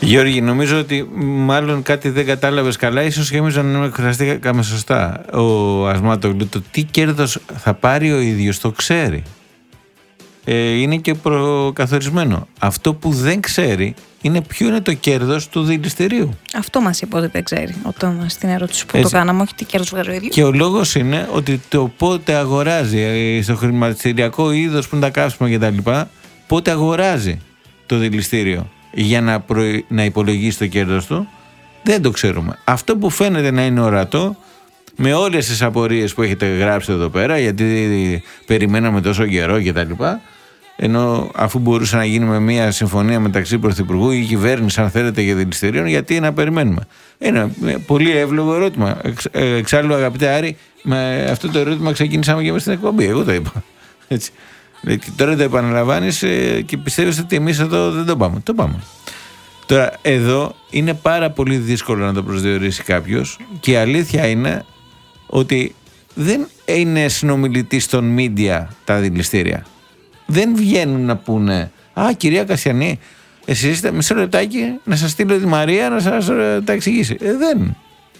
Γιώργη, νομίζω ότι μάλλον κάτι δεν κατάλαβες καλά, ίσως και εμείς να εκφραστήκαμε σωστά. Ο Ασμάτογλου το τι κέρδος θα πάρει ο ίδιος το ξέρει. Είναι και προκαθορισμένο. Αυτό που δεν ξέρει είναι ποιο είναι το κέρδος του δηληστηρίου. Αυτό μας είπε ότι δεν ξέρει στην ερώτηση που το κάναμε, όχι τι κέρδος βγάζει ο ίδιος. Και ο λόγος είναι ότι το πότε αγοράζει στο χρηματιστηριακό είδος που είναι τα καύσιμα και τα λοιπά, πότε αγοράζει το δηληστήριο για να υπολογίσει το κέρδος του, δεν το ξέρουμε. Αυτό που φαίνεται να είναι ορατό, με όλες τις απορίες που έχετε γράψει εδώ πέρα, γιατί περιμέναμε τόσο καιρό και τα λοιπά, ενώ αφού μπορούσε να γίνει με μια συμφωνία μεταξύ Πρωθυπουργού ή κυβέρνηση, αν θέλετε, για δηληστηρίων, γιατί να περιμένουμε. Είναι πολύ εύλογο ερώτημα. Εξάλλου, αγαπητέ Άρη, με αυτό το ερώτημα ξεκίνησαμε και εμείς στην εκπομπή. Εγώ το είπα. Έτσι. Τώρα το επαναλαμβάνεις και πιστεύεις ότι εμείς εδώ δεν το πάμε. Το πάμε. Τώρα, εδώ είναι πάρα πολύ δύσκολο να το προσδιορίσει κάποιος και η αλήθεια είναι ότι δεν είναι συνομιλητή των media τα δηληστήρια. Δεν βγαίνουν να πούνε «Α, κυρία Κασιανή, εσείς είστε μισό λεπτάκι να σας στείλω τη Μαρία να σας τα εξηγήσει». Δεν.